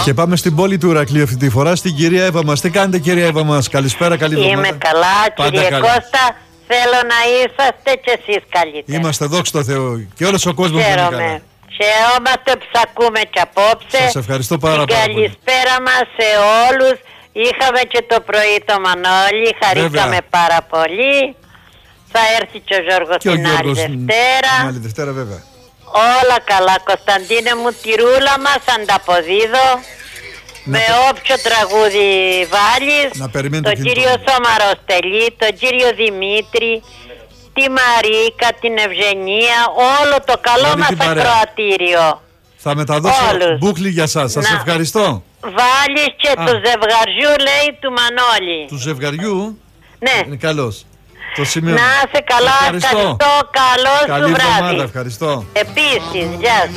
Και πάμε στην πόλη του Ηρακλείου αυτή τη φορά, στην κυρία Εύα μας. Τι κάνετε, κυρία Εύα μας? Καλησπέρα, καλή εβδομάδα. Είμαι καλά, κύριε Κώστα. Θέλω να είσαστε κι εσείς καλύτερα. Είμαστε, δόξα τω Θεώ. Και όλος ο κόσμος είναι καλά. Χαιρόμαστε που σας ακούμε κι απόψε. Σας ευχαριστώ πάρα πολύ. Καλησπέρα μας σε όλους. Είχαμε και το πρωί το Μανώλη, χαρήκαμε πάρα πολύ. Θα έρθει και ο Γιώργος την άλλη Δευτέρα. Την άλλη Δευτέρα βέβαια. Όλα καλά, Κωνσταντίνε μου, τη ρούλα μας ανταποδίδω. Με όποιο τραγούδι βάλεις, τον κύριο Σωμαροστελή, τον κύριο Δημήτρη, τη Μαρίκα, την Ευγενία, όλο το καλό μας ακροατήριο. Θα μεταδώσω μπούκλι για σας. Σας ευχαριστώ. Βάλεις και του ζευγαριού, λέει, του Μανώλη. Του ζευγαριού? Ναι. Είναι καλός. Το σημείο. Να είσαι καλά, ευχαριστώ. Καλό σου βράδυ. Ευχαριστώ. Επίσης, γεια σου.